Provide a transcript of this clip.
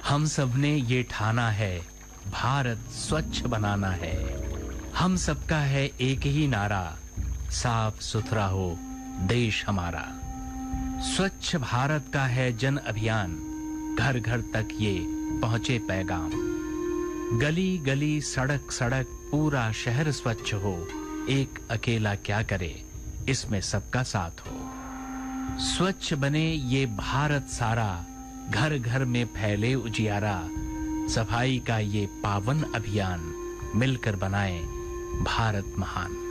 हम सब ने ये ठाना है, भारत स्वच्छ बनाना है। हम सबका है एक ही नारा, साफ सुथरा हो देश हमारा। स्वच्छ भारत का है जन अभियान, घर घर तक ये पहुंचे पैगाम। गली गली सड़क सड़क पूरा शहर स्वच्छ हो, एक अकेला क्या करे इसमें सबका साथ हो। स्वच्छ बने ये भारत सारा, घर घर में फैले उजियारा। सफाई का ये पावन अभियान, मिलकर बनाए भारत महान।